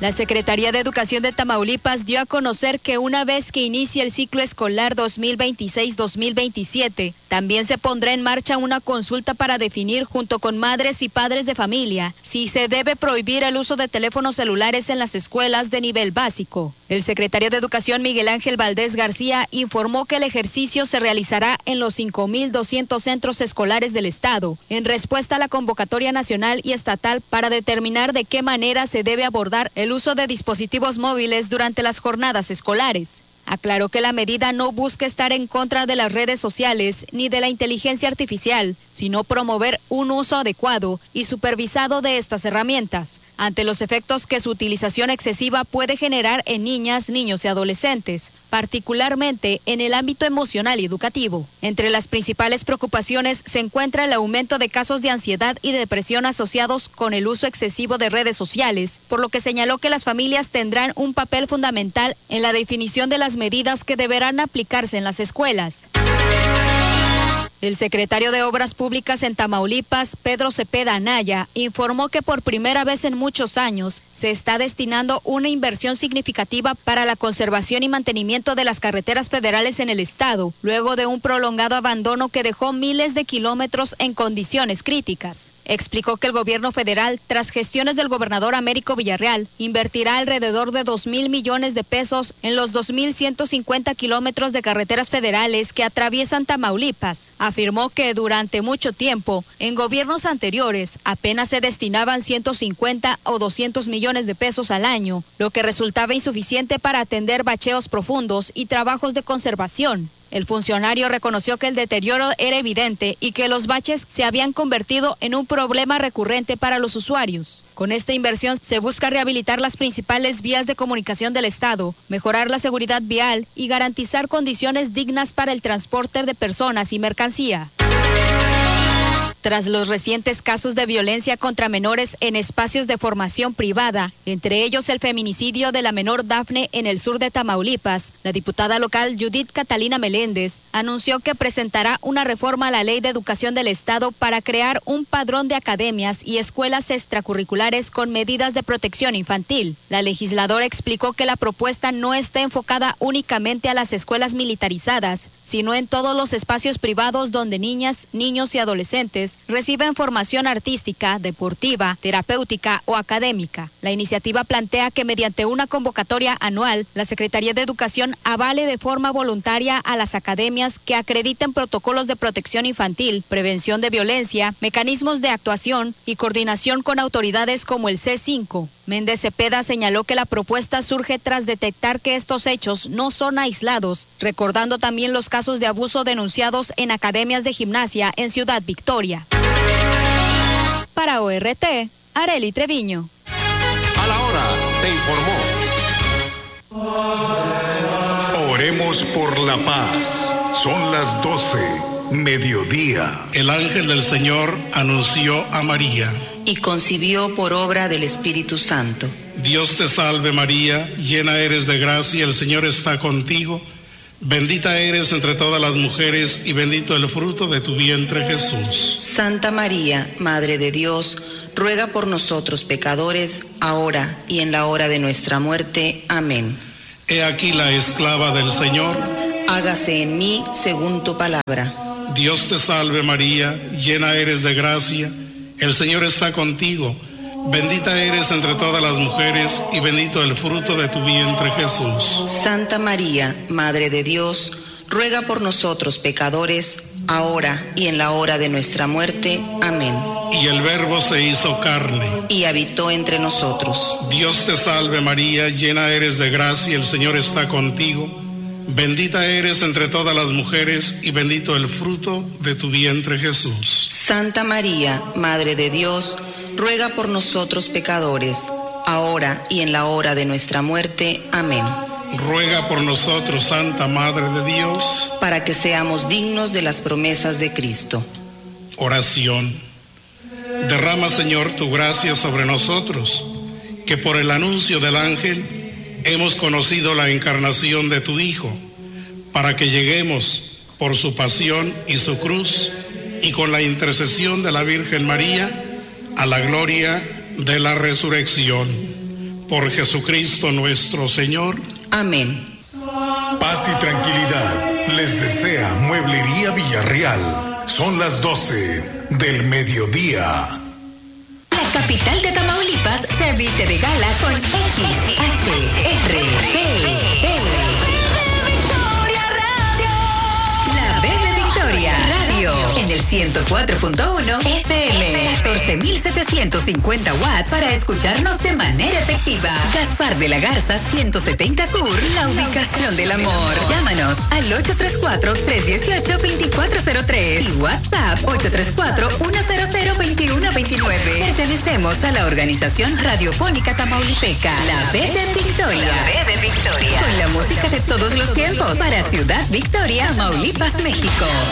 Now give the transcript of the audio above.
La Secretaría de Educación de Tamaulipas dio a conocer que una vez que inicie el ciclo escolar 2026-2027, también se pondrá en marcha una consulta para definir, junto con madres y padres de familia, si se debe prohibir el uso de teléfonos celulares en las escuelas de nivel básico. El secretario de Educación, Miguel Ángel Valdés García, informó que el ejercicio se realizará en los 5,200 centros escolares del estado, en respuesta a la convocatoria nacional y estatal para determinar de qué manera se debe abordar el uso de dispositivos móviles durante las jornadas escolares. Aclaró que la medida no busca estar en contra de las redes sociales ni de la inteligencia artificial, sino promover un uso adecuado y supervisado de estas herramientas, ante los efectos que su utilización excesiva puede generar en niñas, niños y adolescentes, particularmente en el ámbito emocional y educativo. Entre las principales preocupaciones se encuentra el aumento de casos de ansiedad y depresión asociados con el uso excesivo de redes sociales, por lo que señaló que las familias tendrán un papel fundamental en la definición de las medidas que deberán aplicarse en las escuelas. El secretario de Obras Públicas en Tamaulipas, Pedro Cepeda Anaya, informó que por primera vez en muchos años se está destinando una inversión significativa para la conservación y mantenimiento de las carreteras federales en el estado, luego de un prolongado abandono que dejó miles de kilómetros en condiciones críticas. Explicó que el gobierno federal, tras gestiones del gobernador Américo Villarreal, invertirá alrededor de 2,000 millones de pesos en los 2,150 kilómetros de carreteras federales que atraviesan Tamaulipas. Afirmó que durante mucho tiempo, en gobiernos anteriores, apenas se destinaban 150 o 200 millones de pesos al año, lo que resultaba insuficiente para atender bacheos profundos y trabajos de conservación. El funcionario reconoció que el deterioro era evidente y que los baches se habían convertido en un problema recurrente para los usuarios. Con esta inversión se busca rehabilitar las principales vías de comunicación del estado, mejorar la seguridad vial y garantizar condiciones dignas para el transporte de personas y mercancía. Tras los recientes casos de violencia contra menores en espacios de formación privada, entre ellos el feminicidio de la menor Dafne en el sur de Tamaulipas, la diputada local Judith Catalina Meléndez anunció que presentará una reforma a la Ley de Educación del Estado para crear un padrón de academias y escuelas extracurriculares con medidas de protección infantil. La legisladora explicó que la propuesta no está enfocada únicamente a las escuelas militarizadas, sino en todos los espacios privados donde niñas, niños y adolescentes reciben formación artística, deportiva, terapéutica o académica. La iniciativa plantea que mediante una convocatoria anual, la Secretaría de Educación avale de forma voluntaria a las academias que acrediten protocolos de protección infantil, prevención de violencia, mecanismos de actuación y coordinación con autoridades como el C5. Méndez Cepeda señaló que la propuesta surge tras detectar que estos hechos no son aislados, recordando también los casos de abuso denunciados en academias de gimnasia en Ciudad Victoria. Para ORT, Arely Treviño. A la hora te informó. Oremos por la paz. Son las 12, mediodía. El ángel del Señor anunció a María. Y concibió por obra del Espíritu Santo. Dios te salve María, llena eres de gracia, el Señor está contigo. Bendita eres entre todas las mujeres y bendito el fruto de tu vientre Jesús. Santa María, Madre de Dios, ruega por nosotros pecadores, ahora y en la hora de nuestra muerte. Amén. He aquí la esclava del Señor. Hágase en mí según tu palabra. Dios te salve María, llena eres de gracia, el Señor está contigo. Bendita eres entre todas las mujeres y bendito el fruto de tu vientre Jesús. Santa María, Madre de Dios, ruega por nosotros pecadores, ahora y en la hora de nuestra muerte. Amén. Y el Verbo se hizo carne. Y habitó entre nosotros. Dios te salve María, llena eres de gracia, el Señor está contigo. Bendita eres entre todas las mujeres y bendito el fruto de tu vientre Jesús. Santa María, Madre de Dios, ruega por nosotros pecadores, ahora y en la hora de nuestra muerte. Amén. Ruega por nosotros, Santa Madre de Dios, para que seamos dignos de las promesas de Cristo. Oración. Derrama, Señor, tu gracia sobre nosotros, que por el anuncio del ángel hemos conocido la encarnación de tu Hijo, para que lleguemos por su pasión y su cruz, y con la intercesión de la Virgen María, a la gloria de la resurrección. Por Jesucristo nuestro Señor. Amén. Paz y tranquilidad les desea Mueblería Villarreal. Son las 12 del mediodía. La capital de Tamaulipas se viste de gala con XHRP. La B de Victoria Radio en el 104.1 FM, 14.750 watts para escucharnos de manera efectiva. Gaspar de la Garza 170 Sur, la ubicación del amor. Llámanos al 834-318-2403 y WhatsApp 834-100-2129. Pertenecemos a la Organización Radiofónica Tamaulipeca, la B de Victoria. La B de Victoria. Con la música de todos los tiempos para Ciudad Victoria, Tamaulipas, México.